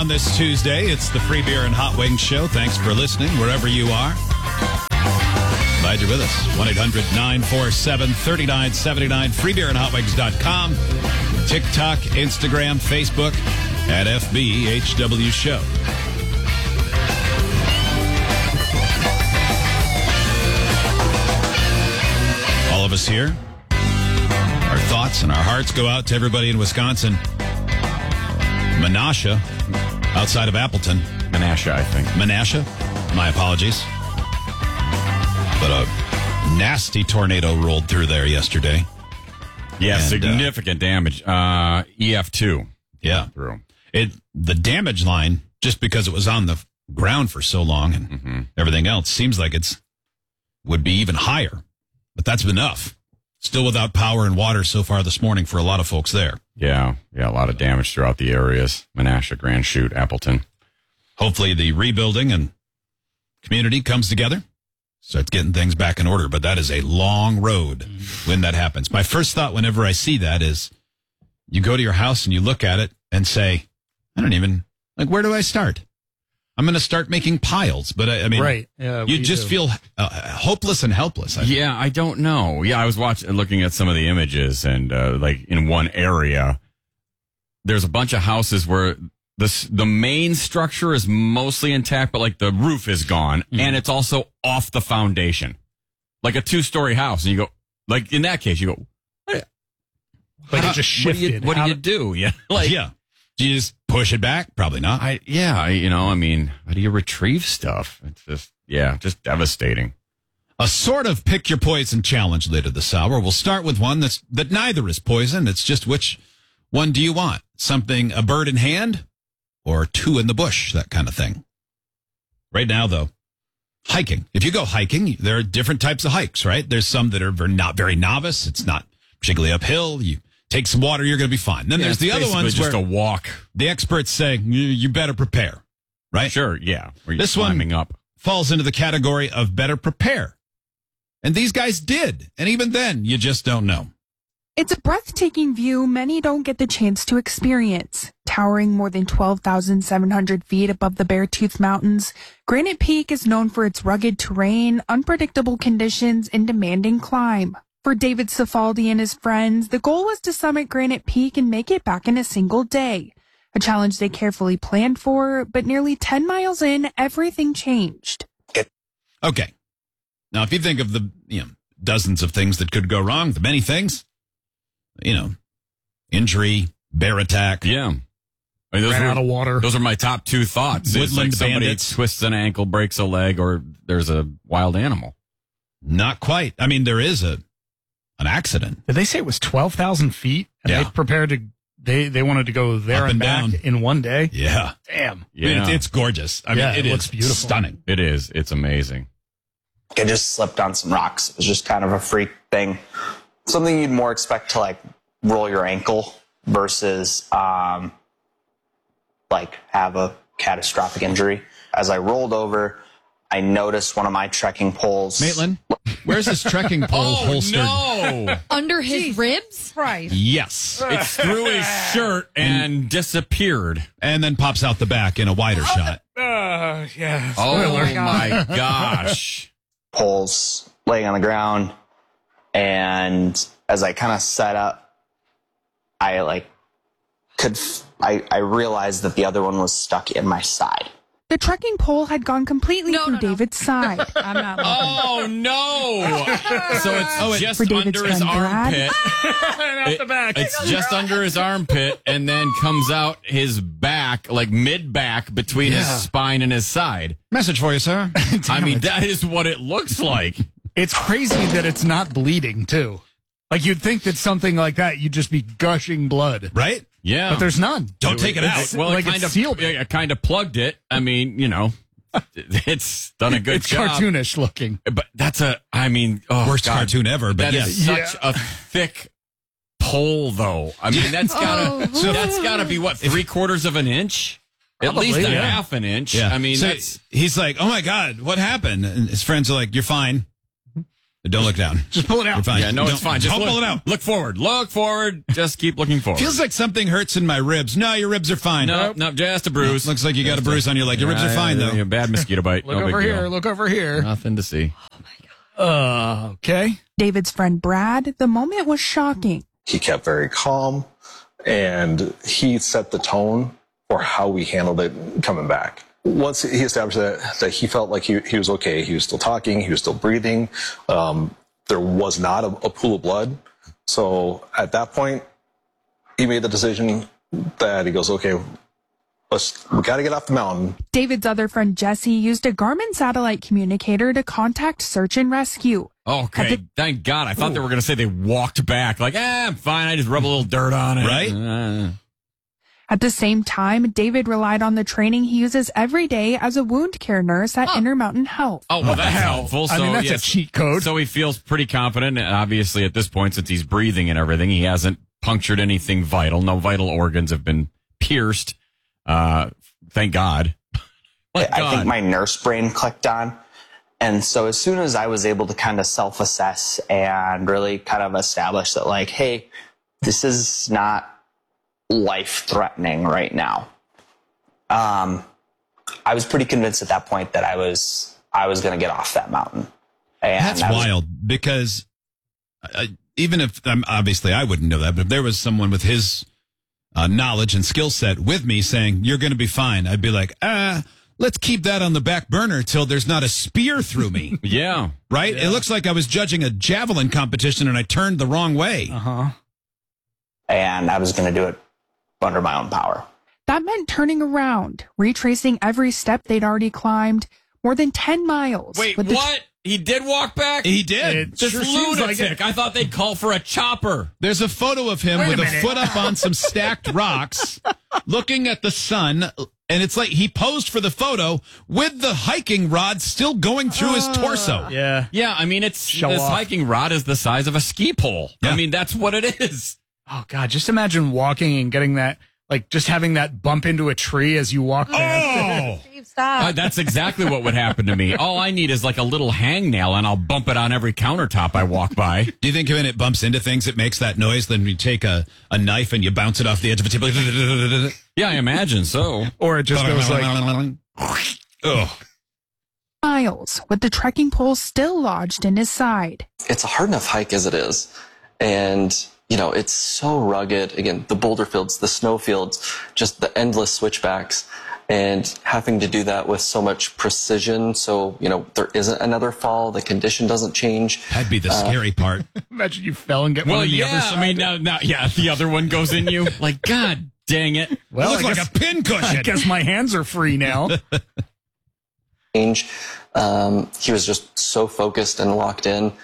on this Tuesday. It's the Free Beer and Hot Wings Show. Thanks for listening, wherever you are. Glad you're with us. 1-800-947-3979. freebeerandhotwings.com. TikTok, Instagram, Facebook, at FBHW Show. All of us here, our thoughts and our hearts go out to everybody in Wisconsin. Menasha, outside of Appleton. Menasha, I think. Menasha, my apologies. But a nasty tornado rolled through there yesterday. Yeah, And, significant damage. EF2. Yeah. Through. The damage line, just because it was on the ground for so long and everything else, seems like would be even higher. But that's enough. Still without power and water so far this morning for a lot of folks there. Yeah, a lot of damage throughout the areas. Menasha, Grand Chute, Appleton. Hopefully the rebuilding and community comes together, starts getting things back in order. But that is a long road when that happens. My first thought whenever I see that is you go to your house and you look at it and say, where do I start? I'm going to start making piles. But I mean, right. Yeah, you just feel hopeless and helpless. I don't know. Yeah, I was looking at some of the images, and like in one area, there's a bunch of houses where the main structure is mostly intact, but like the roof is gone, and it's also off the foundation, like a 2-story house. And you go, like in that case, you go, like it just shifted. What do you do? Yeah, Do you just push it back? Probably not. how do you retrieve stuff? It's just devastating. A sort of pick your poison challenge later this hour. We'll start with one that neither is poison. It's just which one do you want? Something, a bird in hand or 2 in the bush, that kind of thing. Right now, though, hiking. If you go hiking, there are different types of hikes, right? There's some that are not very novice. It's not particularly uphill. You take some water, you're going to be fine. Then there's the other ones just where a walk. The experts say you better prepare, right? Sure, yeah. This climbing one up falls into the category of better prepare. And these guys did. And even then, you just don't know. It's a breathtaking view many don't get the chance to experience. Towering more than 12,700 feet above the Beartooth Mountains, Granite Peak is known for its rugged terrain, unpredictable conditions, and demanding climb. For David Cifaldi and his friends, the goal was to summit Granite Peak and make it back in a single day. A challenge they carefully planned for, but nearly 10 miles in, everything changed. Okay. Now, if you think of the dozens of things that could go wrong, the many things, injury, bear attack. Yeah. Ran out of water. Those are my top 2 thoughts. It's Woodland like somebody bandits. twists an ankle, breaks a leg, or there's a wild animal. Not quite. I mean, there is an accident. Did they say it was 12,000 feet? And Yeah. they prepared to, they wanted to go there Up and and back down. in one day? Yeah. Damn. I mean, it's gorgeous. I mean, it looks beautiful. Stunning. It is. It's amazing. I just slipped on some rocks. It was just kind of a freak thing. Something you'd more expect to like roll your ankle versus like have a catastrophic injury. As I rolled over, I noticed one of my trekking poles. Maitland, where's this trekking pole holstered? no! Under his ribs? Right. Yes. It's through his shirt and disappeared. And then pops out the back in a wider shot. Yeah. Oh, Spoiler. my gosh. Poles laying on the ground, and as I kind of set up, I realized that the other one was stuck in my side. The trekking pole had gone completely through David's side. I'm not looking. Oh, no! So it's just For David's under his friend Brad. armpit. Out the back. It's just under his armpit and then comes out his back, like mid-back, between his spine and his side. Message for you, sir. I mean, that is what it looks like. It's crazy that it's not bleeding, too. Like, you'd think that something like that, you'd just be gushing blood. Right? Yeah. But there's none. Don't take it out. Well, like it kind it's of sealed. I kind of plugged it. I mean, it's done a good It's job. cartoonish looking. But that's worst God. cartoon ever. But That yes. is such a thick pole, though. I mean, that's gotta be what, 3/4 of an inch? At Probably, least a yeah. half an inch. Yeah. I mean, So that's he's like, oh my God, what happened? And his friends are like, you're fine. Don't look down. Just pull it out. You're fine. Yeah, no, it's fine. Just don't pull it out. Look forward. Look forward. Just keep looking forward. Feels like something hurts in my ribs. No, your ribs are fine. no, just a bruise. Looks like you got a bruise on your leg. Your ribs are fine, though. A bad mosquito bite. Look No big over deal. here. Look over here. Nothing to see. Okay. David's friend Brad, the moment was shocking. He kept very calm, and he set the tone for how we handled it coming back. Once he established that he felt like he was okay, he was still talking, he was still breathing. There was not a pool of blood. So at that point, he made the decision that he goes, okay, we got to get off the mountain. David's other friend Jesse used a Garmin satellite communicator to contact search and rescue. Okay, thank God. I thought they were going to say they walked back. Like, I'm fine. I just rub a little dirt on it. Right? At the same time, David relied on the training he uses every day as a wound care nurse at Intermountain Health. Oh, well, that's helpful. I mean, that's a cheat code. So he feels pretty confident. And obviously, at this point, since he's breathing and everything, he hasn't punctured anything vital. No vital organs have been pierced. Thank God. I think my nurse brain clicked on. And so as soon as I was able to kind of self-assess and really kind of establish that, like, hey, this is not life-threatening right now. I was pretty convinced at that point that I was going to get off that mountain. And That's wild because even if obviously I wouldn't know that, but if there was someone with his knowledge and skill set with me saying, you're going to be fine, I'd be like, let's keep that on the back burner till there's not a spear through me. Yeah. Right? Yeah. It looks like I was judging a javelin competition and I turned the wrong way. And I was going to do it under my own power. That meant turning around, retracing every step they'd already climbed, more than 10 miles. Wait, with the what? He did walk back? He did. This sure seems lunatic. like it. I thought they'd call for a chopper. There's a photo of him Wait a with a minute. foot up on some stacked rocks, looking at the sun, and it's like he posed for the photo with the hiking rod still going through his torso. Yeah. Yeah, I mean, this Show off. hiking rod is the size of a ski pole. Yeah. I mean, that's what it is. Oh, God. Just imagine walking and getting that, like, just having that bump into a tree as you walk past. Oh! Steve, stop. That's exactly what would happen to me. All I need is like a little hangnail, and I'll bump it on every countertop I walk by. Do you think when it bumps into things, it makes that noise? Then you take a knife and you bounce it off the edge of a table. Yeah, I imagine so. Or it just goes like, oh. miles, with the trekking pole still lodged in his side. It's a hard enough hike as it is. And, you know, it's so rugged. Again, the boulder fields, the snow fields, just the endless switchbacks. And having to do that with so much precision. So, you know, there isn't another fall. The condition doesn't change. That'd be the scary part. imagine you fell and get Well, one on the yeah, other side. I mean, now, the other one goes in you. Like, God dang it. well, Looks I like guess, a pin cushion. I guess my hands are free now. Change. He was just so focused and locked in.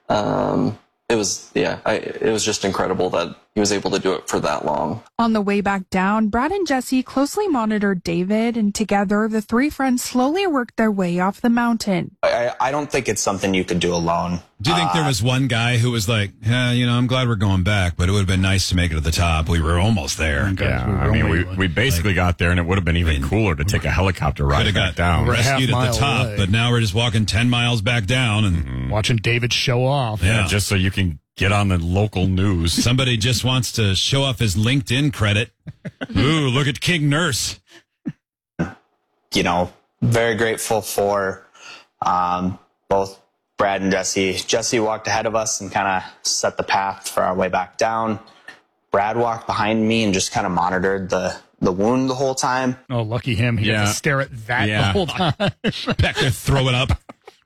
It was just incredible that he was able to do it for that long. On the way back down, Brad and Jesse closely monitored David, and together the three friends slowly worked their way off the mountain. I don't think it's something you could do alone. Do you think there was one guy who was like, I'm glad we're going back, but it would have been nice to make it to the top. We were almost there. Yeah, I mean, we basically got there, and it would have been even cooler to take a helicopter Could ride have back got down. rescued Half at the mile top, away. but now we're just walking 10 miles back down, and Watching David show off. Yeah. Just so you can get on the local news. somebody just wants to show off his LinkedIn credit. Ooh, look at King Nurse. You know, very grateful for both Brad and Jesse. Jesse walked ahead of us and kind of set the path for our way back down. Brad walked behind me and just kind of monitored the wound the whole time. Oh, lucky him. He had Yeah. to stare at that Yeah. the whole time. Back there throwing up.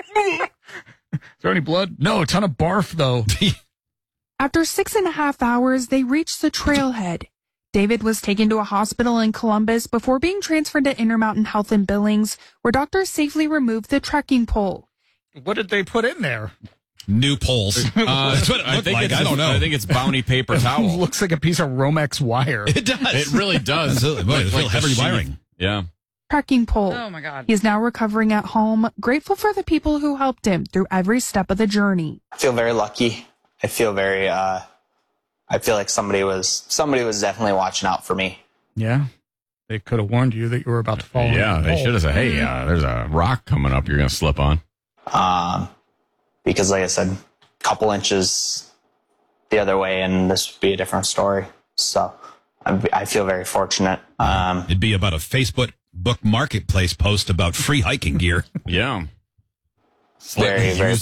Is there any blood? No, a ton of barf, though. After 6.5 hours, they reached the trailhead. David was taken to a hospital in Columbus before being transferred to Intermountain Health in Billings, where doctors safely removed the trekking pole. What did they put in there? New poles. That's what it looked like. I don't know. I think it's Bounty paper towel. Looks like a piece of Romex wire. It does. It really does. Absolutely. Boy, it's real the heavy sheath. wiring. Yeah. Trekking pole. Oh, my God. He is now recovering at home, grateful for the people who helped him through every step of the journey. I feel very lucky. I feel very, I feel like somebody was definitely watching out for me. Yeah. They could have warned you that you were about to fall. Yeah, they should have said, hey, there's a rock coming up you're going to slip on. Because like I said, couple inches the other way and this would be a different story. So I feel very fortunate. It'd be about a Facebook marketplace post about free hiking gear. Yeah. Very, very